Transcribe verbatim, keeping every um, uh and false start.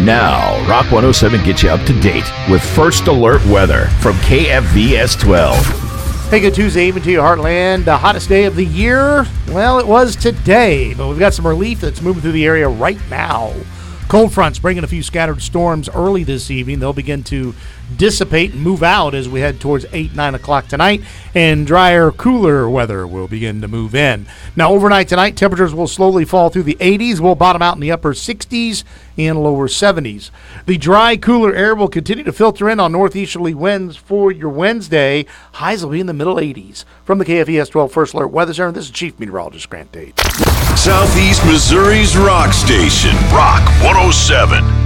Now, Rock one oh seven gets you up to date with First Alert weather from K F V S twelve. Hey, good Tuesday evening to you, Heartland. The hottest day of the year? Well, it was today, but we've got some relief that's moving through the area right now. Cold fronts bringing a few scattered storms early this evening. They'll begin to dissipate and move out as we head towards eight, nine o'clock tonight, and drier, cooler weather will begin to move in. Now, overnight tonight, temperatures will slowly fall through the eighties. We'll bottom out in the upper sixties and lower seventies. The dry, cooler air will continue to filter in on northeasterly winds for your Wednesday. Highs will be in the middle eighties. From the K F V S twelve First Alert Weather Center, this is Chief Meteorologist Grant Tate. Southeast Missouri's rock station, Rock one oh seven.